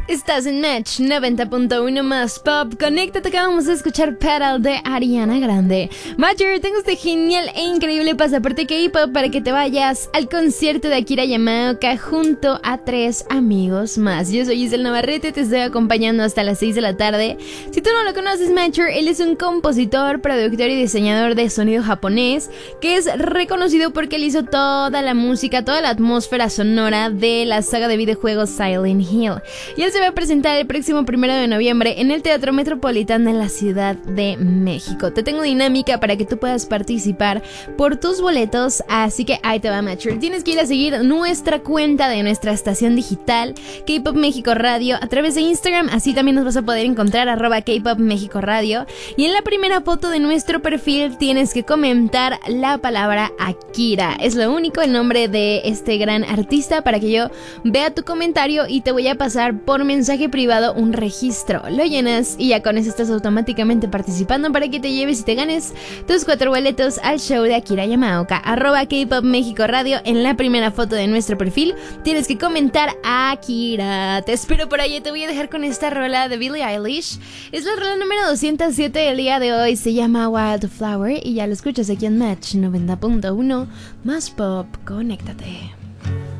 Estás en Match 90.1 más pop. Conéctate que vamos a escuchar Pedal de Ariana Grande. Matcher, tengo este genial e increíble pasaporte K-pop para que te vayas al concierto de Akira Yamaoka junto a 3 amigos más. Yo soy Giselle Navarrete, te estoy acompañando hasta las 6 de la tarde. Si tú no lo conoces, Matcher, él es un compositor, productor y diseñador de sonido japonés que es reconocido porque él hizo toda la música, toda la atmósfera sonora de la saga de videojuegos Silent Hill. Y él se va a presentar el próximo 1 de noviembre en el Teatro Metropolitano de la Ciudad de México. Te tengo dinámica para que tú puedas participar por tus boletos, así que ahí te va, Matcher. Tienes que ir a seguir nuestra cuenta de nuestra estación digital K-Pop México Radio a través de Instagram, así también nos vas a poder encontrar @K-Pop México Radio, y en la primera foto de nuestro perfil tienes que comentar la palabra Akira. Es lo único, el nombre de este gran artista, para que yo vea tu comentario y te voy a pasar por mensaje privado un registro. Lo llenas y ya con eso estás automáticamente participando para que te lleves y te ganes tus 4 boletos al show de Akira Yamaoka. @K-Pop México Radio. En la primera foto de nuestro perfil tienes que comentar Akira. Te espero por ahí. Te voy a dejar con esta rola de Billie Eilish. Es la rola número 207 del día de hoy. Se llama Wildflower y ya lo escuchas aquí en Match 90.1 más pop. Conéctate.